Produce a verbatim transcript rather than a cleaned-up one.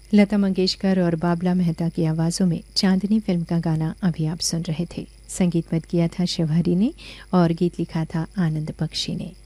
लता मंगेशकर और बाबला मेहता की आवाज़ों में चांदनी फिल्म का गाना अभी आप सुन रहे थे। संगीतबद्ध किया था शिवहरी ने और गीत लिखा था आनंद बख्शी ने।